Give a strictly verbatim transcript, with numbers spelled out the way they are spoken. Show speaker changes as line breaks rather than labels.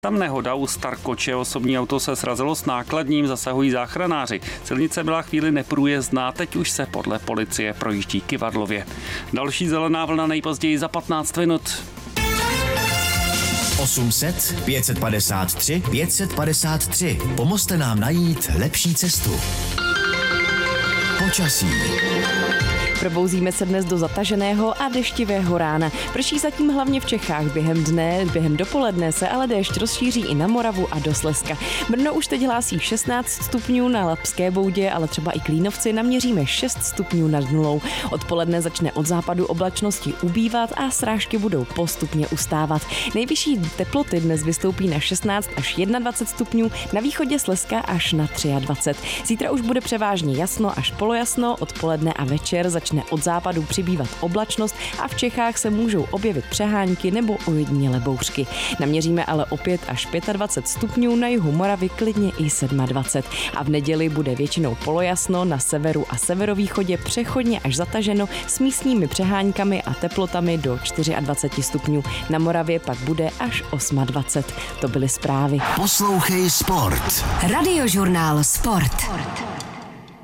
Tam nehoda u Starkoče, osobní auto se srazilo s nákladním, zasahují záchranáři. Silnice byla chvíli neprůjezdná, teď už se podle policie projíždí kyvadlově. Další zelená vlna nejpozději za patnáct minut.
osm set, pět set padesát tři, pět set padesát tři. Pomozte nám najít lepší cestu. Počasí.
Probouzíme se dnes do zataženého a deštivého rána. Prší zatím hlavně v Čechách. Během dne, během dopoledne se ale déšť rozšíří i na Moravu a do Slezska. Brno už teď hlásí šestnáct stupňů, na Labské Boudě, ale třeba i Klínovci naměříme šest stupňů nad nulou. Odpoledne začne od západu oblačnosti ubývat a srážky budou postupně ustávat. Nejvyšší teploty dnes vystoupí na šestnáct až dvacet jedna stupňů, na východě Slezska až na dvacet tři. Zítra už bude převážně jasno až polojasno, odpoledne a večer začne od západu přibývat oblačnost a v Čechách se můžou objevit přehánky nebo ojedinělé bouřky. Naměříme ale opět až dvacet pět stupňů, na jihu Moravy klidně i dvacet sedm. A v neděli bude většinou polojasno, na severu a severovýchodě přechodně až zataženo s místními přeháňkami a teplotami do dvacet čtyři stupňů. Na Moravě pak bude až dvacet osm. To byly zprávy.
Poslouchej Sport.
Radiožurnál Sport.